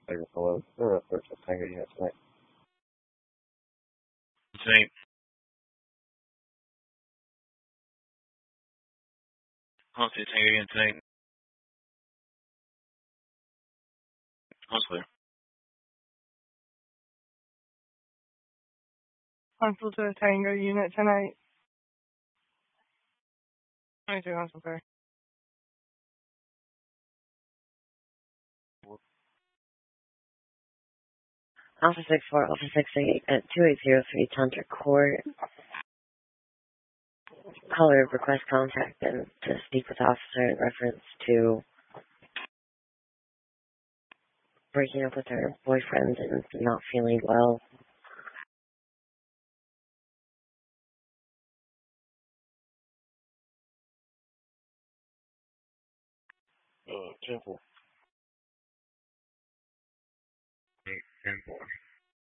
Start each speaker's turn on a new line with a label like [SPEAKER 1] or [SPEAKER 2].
[SPEAKER 1] Hello, or first Tango unit tonight.
[SPEAKER 2] Tonight. I'll say Tango again tonight. Hopefully.
[SPEAKER 3] Console to the Tango unit tonight. 22 Console Fair.
[SPEAKER 4] Alpha 64, Alpha 68 at 2803 Tantra Court. Caller request contact and to speak with officer in reference to breaking up with her boyfriend and not feeling well.
[SPEAKER 1] Temple.